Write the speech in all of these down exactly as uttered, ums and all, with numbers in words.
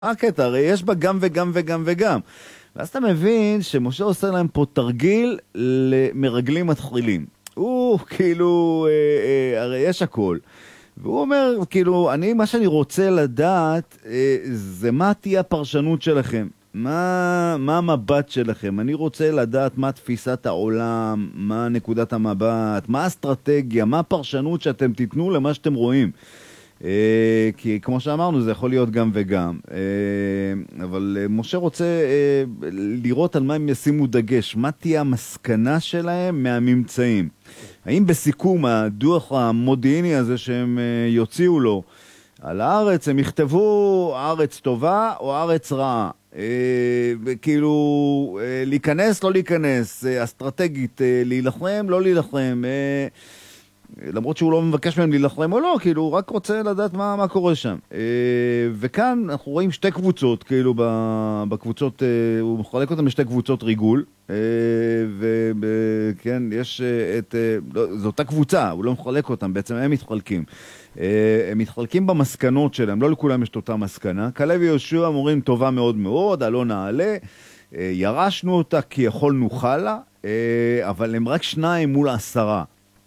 הקטע, הרי יש בה גם וגם וגם וגם. ואז אתה מבין שמשה עושה להם פה תרגיל למרגלים מתחילים. הוא כאילו, אה, אה, הרי יש הכל. והוא אומר, כאילו, אני, מה שאני רוצה לדעת, אה, זה מה תהיה הפרשנות שלכם. מה, מה המבט שלכם? אני רוצה לדעת מה תפיסת העולם, מה נקודת המבט, מה האסטרטגיה, מה הפרשנות שאתם תיתנו למה שאתם רואים. אה, כי כמו שאמרנו, זה יכול להיות גם וגם. אה, אבל אה, משה רוצה אה, לראות על מה הם ישימו דגש. מה תהיה המסקנה שלהם מהממצאים? האם בסיכום הדוח המודיעיני הזה שהם אה, יוציאו לו על הארץ, הם יכתבו הארץ טובה או הארץ רעה? אה, כאילו, אה, להיכנס, לא להיכנס, אה, אסטרטגית, אה, להילחם, לא להילחם, אה, למרות שהוא לא מבקש מהם להילחם או לא, כאילו, הוא רק רוצה לדעת מה, מה קורה שם. אה, וכאן אנחנו רואים שתי קבוצות, כאילו, בקבוצות, אה, הוא מחלק אותם לשתי קבוצות ריגול, אה, וכן, יש אה, את, אה, לא, זו אותה קבוצה, הוא לא מחלק אותם, בעצם הם מתחלקים. אה, הם מתחלקים במסקנות שלהם, לא לכולם יש את אותה מסקנה. כלב ויהושע אומרים טובה מאוד מאוד, אלון נעלה, אה, ירשנו אותה כי יכולנו חלה, אה, אבל הם רק שניים מול עשרה.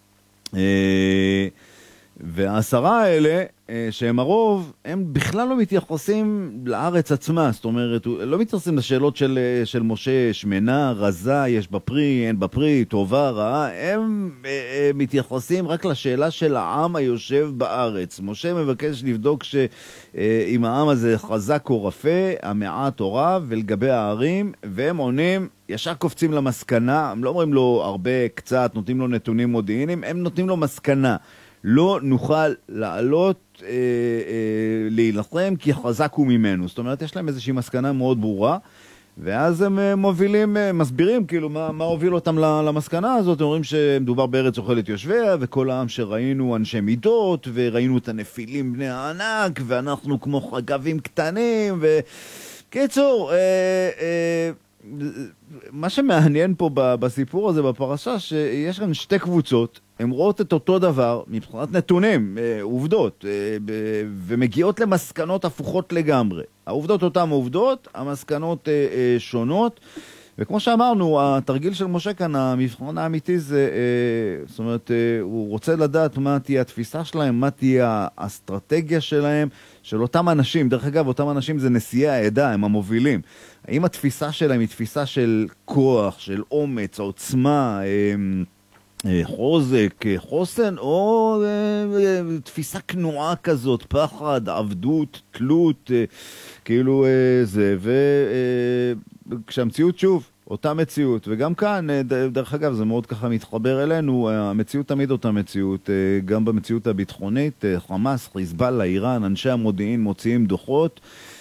והעשרה האלה, שהם הרוב, הם בכלל לא מתייחסים לארץ עצמה. זאת אומרת, לא מתייחסים לשאלות של, של משה, שמנה, רזה, יש בפרי, אין בפרי, טובה, רעה. הם, הם מתייחסים רק לשאלה של העם היושב בארץ. משה מבקש לבדוק שאם העם הזה חזק או רפה, המעט או רב, ולגבי הערים, והם עונים, ישר קופצים למסקנה, הם לא אומרים לו הרבה, קצת, נותנים לו נתונים מודיעיניים, הם נותנים לו מסקנה. לא נוכל לעלות אה, אה, להילחם כי חזק הוא ממנו. זאת אומרת, יש להם איזושהי מסקנה מאוד ברורה, ואז הם אה, מובילים, אה, מסבירים כאילו מה, מה הוביל אותם למסקנה הזאת. הם אומרים שמדובר בארץ אוכלת יושביה, וכל העם שראינו אנשי מידות, וראינו את הנפילים בני הענק, ואנחנו כמו חגבים קטנים, וקיצור, אה, אה, מה שמעניין פה בסיפור הזה, בפרשה, שיש כאן שתי קבוצות, הן רואות את אותו דבר, מבחינת נתונים, עובדות, ומגיעות למסקנות הפוכות לגמרי. העובדות אותן עובדות, המסקנות שונות, וכמו שאמרנו, התרגיל של משה כאן, המבחן האמיתי זה, זאת אומרת, הוא רוצה לדעת מה תהיה התפיסה שלהם, מה תהיה האסטרטגיה שלהם, של אותם אנשים. דרך אגב, אותם אנשים זה נשיאי העדה, הם המובילים. האם התפיסה שלהם היא תפיסה של כוח, של אומץ, עוצמה, חוזק, חוסן, או תפיסה כנועה כזאת, פחד, עבדות, תלות, כאילו זה, וכשהמציאות שוב, אותה מציאות, וגם כאן, דרך אגב, זה מאוד ככה מתחבר אלינו, המציאות תמיד אותה מציאות, גם במציאות הביטחונית, חמאס, חיזבאללה, איראן, אנשי המודיעין מוציאים דוחות,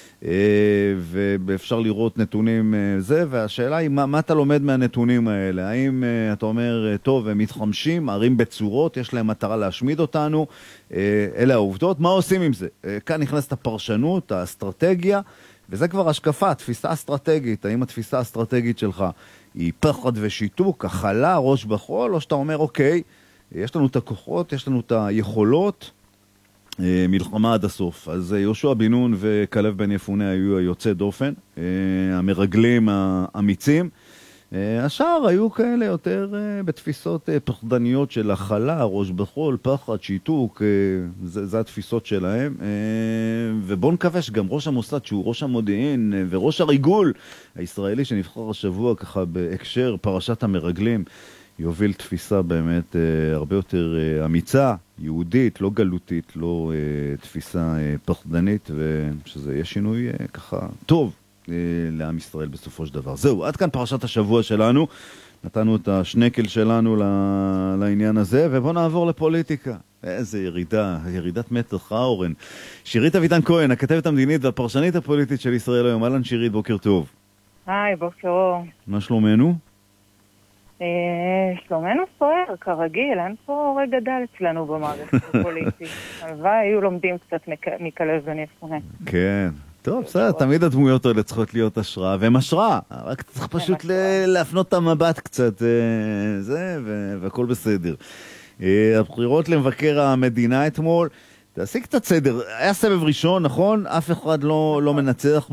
ואפשר לראות נתונים זה, והשאלה היא, מה, מה אתה לומד מהנתונים האלה? האם אתה אומר, טוב, הם מתחמשים, ערים בצורות, יש להם מטרה להשמיד אותנו, אלה העובדות, מה עושים עם זה? כאן נכנסת הפרשנות, האסטרטגיה, וזה כבר השקפה, תפיסה אסטרטגית. האם התפיסה האסטרטגית שלך היא פחד ושיתוק, החלה, ראש בחול, או שאתה אומר, אוקיי, יש לנו את הכוחות, יש לנו את היכולות, מלחמה עד הסוף. אז יהושע בן נון וכלב בן יפונה היו היוצא דופן, המרגלים האמיצים. השאר היו כאלה יותר בתפיסות פחדניות של החלה, ראש בחול, פחד, שיתוק, זה, זה התפיסות שלהם. ובואו נקווה שגם ראש המוסד, שהוא ראש המודיעין וראש הריגול הישראלי שנבחר השבוע ככה בהקשר פרשת המרגלים, יוביל תפיסה באמת אה, הרבה יותר אה, אמיצה, יהודית, לא גלותית, לא אה, תפיסה אה, פחדנית, ושזה יהיה שינוי אה, ככה טוב אה, לעם ישראל בסופו של דבר. זהו, עד כאן פרשת השבוע שלנו, נתנו את השנקל שלנו לעניין הזה, ובואו נעבור לפוליטיקה. איזה ירידה, ירידת מתח, אורן. שירית אביטן כהן, הכתבת המדינית והפרשנית הפוליטית של ישראל היום. אהלן שירית, בוקר טוב. היי, בוקר אור. מה שלומנו? שלומנו סוער, כרגיל, אין פה הורג גדל אצלנו במערכת הפוליטית. הלוואי, היו לומדים קצת מכלב בן יפונה. כן, טוב, בסדר, תמיד הדמויות האלה צריכות להיות השראה, והן השראה, רק צריך פשוט להפנות את המבט קצת, זה, והכל בסדר. הבחירות למבקר המדינה אתמול, תעשי קצת סדר. היה סבב ראשון, נכון? אף אחד לא, לא מנצח